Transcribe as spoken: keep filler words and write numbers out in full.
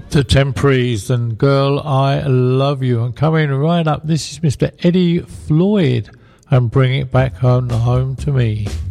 The Temporaries and Girl, I Love You. And coming right up, this is Mister Eddie Floyd and Bring It Back Home, home to Me.